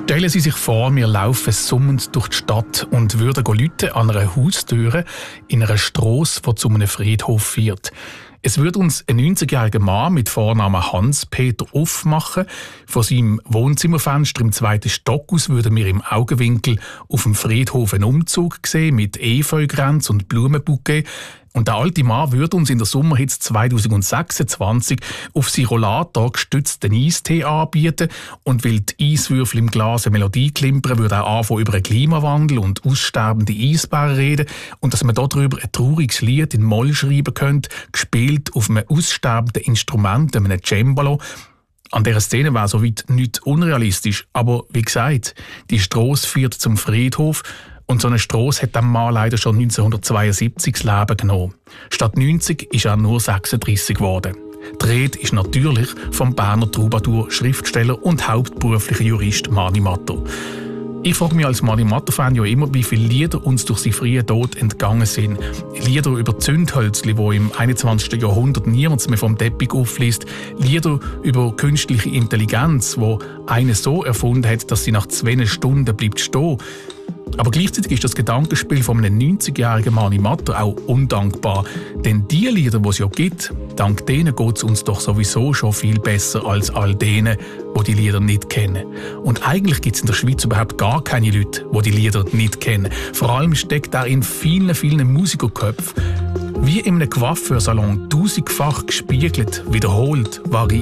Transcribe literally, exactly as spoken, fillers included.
Stellen Sie sich vor, wir laufen summend durch die Stadt und würden läuten an einer Haustür in einer Strasse, die zu einem Friedhof führt. Es würde uns ein neunzigjähriger Mann mit Vornamen Hans-Peter aufmachen. Von seinem Wohnzimmerfenster im zweiten Stock aus würden wir im Augenwinkel auf dem Friedhof einen Umzug sehen mit Efeukränzen und Blumenbouquet. Und der alte Mann würde uns in der Sommerhitze zweitausendsechsundzwanzig auf seinen Rollator gestützten Eistee anbieten. Und weil die Eiswürfel im Glas eine Melodie klimpern, würde er anfangen über den Klimawandel und aussterbende Eisbären reden. Und dass man darüber ein trauriges Lied in Moll schreiben könnte, gespielt auf einem aussterbenden Instrument, einem Cembalo. An dieser Szene wäre soweit nicht unrealistisch. Aber wie gesagt, die Strasse führt zum Friedhof. Und so eine Strasse hat dem Mann leider schon neunzehnhundertzweiundsiebzig das Leben genommen. Statt neunzig ist er nur sechsunddreissig geworden. Die Rede ist natürlich vom Berner Troubadour, Schriftsteller und hauptberuflicher Jurist Mani Matto. Ich frage mich als Mani Matto-Fan ja immer, wie viele Lieder uns durch seinen frühen Tod entgangen sind. Lieder über Zündhölzli, wo im einundzwanzigsten Jahrhundert niemand mehr vom Teppich aufliest. Lieder über künstliche Intelligenz, wo eine so erfunden hat, dass sie nach zwei Stunden bleibt stehen. Aber gleichzeitig ist das Gedankenspiel von einem neunzigjährigen Mani Matto auch undankbar. Denn die Lieder, die es ja gibt, dank denen geht es uns doch sowieso schon viel besser als all denen, die die Lieder nicht kennen. Und eigentlich gibt es in der Schweiz überhaupt gar keine Leute, die die Lieder nicht kennen. Vor allem steckt da in vielen, vielen Musikerköpfen wie in einem Coiffeursalon tausendfach gespiegelt, wiederholt, variiert.